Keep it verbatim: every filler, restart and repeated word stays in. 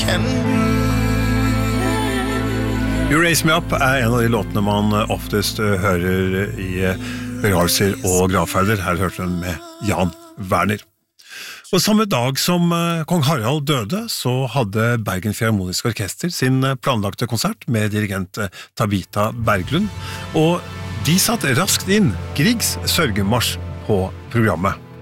can be. You Raise Me Up er en av de låtene man oftest hører i begravelser og gravferder. Her hørte den med Jan Werner. Og samme dag som kong Harald døde, så hadde Bergen Filharmoniske Orkester sin planlagte konsert med dirigent Tabita Berglund, og de satt raskt inn Griegs sørgemarsj på programmet.